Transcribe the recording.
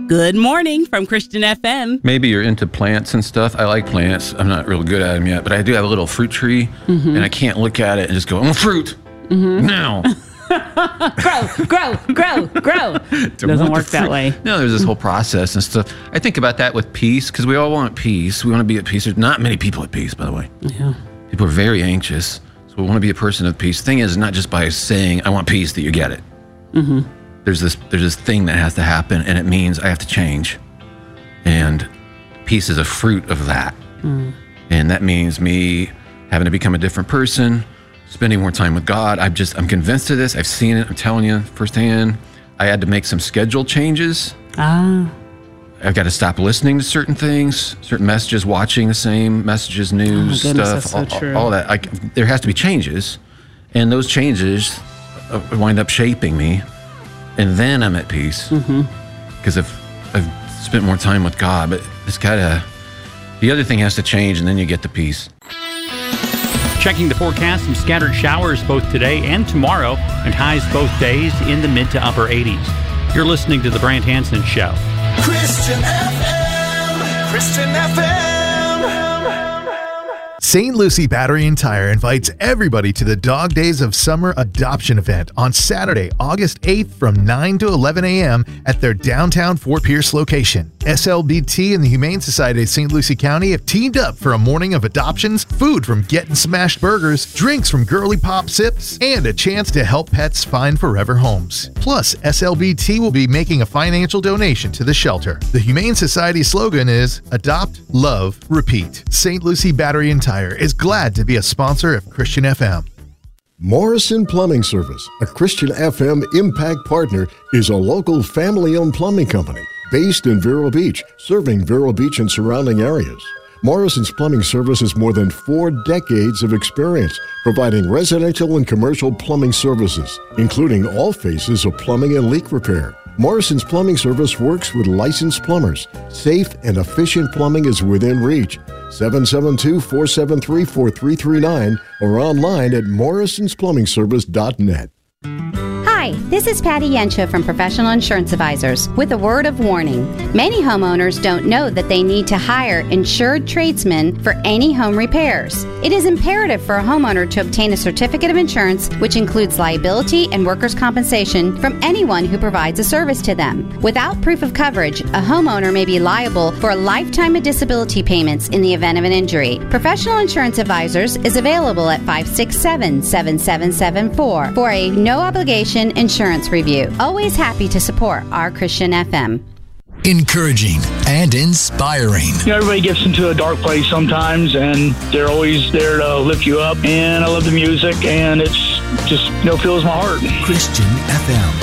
Good morning from Christian FM. Maybe you're into plants and stuff. I like plants. I'm not real good at them yet, but I do have a little fruit tree, and I can't look at it and just go, "Oh, fruit now." grow. Doesn't work that way. No, there's this whole process and stuff. I think about that with peace, because we all want peace. We want to be at peace. There's not many people at peace, by the way. Yeah. People are very anxious, so we want to be a person of peace. The thing is, not just by saying, "I want peace," that you get it. There's this thing that has to happen, and it means I have to change. And peace is a fruit of that. And that means me having to become a different person, spending more time with God. I'm convinced of this. I've seen it. I'm telling you firsthand. I had to make some schedule changes. I've got to stop listening to certain things, certain messages, watching the same messages, news, goodness, stuff, that's so true. all that. There has to be changes. And those changes wind up shaping me. And then I'm at peace. Because I've spent more time with God. But it's the other thing has to change, and then you get the peace. Checking the forecast, some scattered showers both today and tomorrow, and highs both days in the mid to upper 80s. You're listening to The Brant Hansen Show. Christian FM. Christian FM. St. Lucie Battery and Tire invites everybody to the Dog Days of Summer Adoption event on Saturday, August 8th from 9 to 11 a.m. at their downtown Fort Pierce location. SLBT and the Humane Society of St. Lucie County have teamed up for a morning of adoptions, food from Gettin' Smashed Burgers, drinks from Girly Pop Sips, and a chance to help pets find forever homes. Plus, SLBT will be making a financial donation to the shelter. The Humane Society slogan is Adopt, Love, Repeat. St. Lucie Battery and Tire is glad to be a sponsor of Christian FM. Morrison Plumbing Service, a Christian FM Impact partner, is a local family-owned plumbing company based in Vero Beach, serving Vero Beach and surrounding areas. Morrison's Plumbing Service has more than 4 decades of experience providing residential and commercial plumbing services, including all phases of plumbing and leak repair. Morrison's Plumbing Service works with licensed plumbers. Safe and efficient plumbing is within reach. 772-473-4339 or online at morrisonsplumbingservice.net. Hi, this is Patty Yensha from Professional Insurance Advisors with a word of warning. Many homeowners don't know that they need to hire insured tradesmen for any home repairs. It is imperative for a homeowner to obtain a certificate of insurance, which includes liability and workers' compensation from anyone who provides a service to them. Without proof of coverage, a homeowner may be liable for a lifetime of disability payments in the event of an injury. Professional Insurance Advisors is available at 567-7774 for a no-obligation insurance review. Always happy to support our Christian FM. Encouraging and inspiring. Everybody gets into a dark place sometimes, and they're always there to lift you up. And I love the music, and it's just, fills my heart. Christian FM.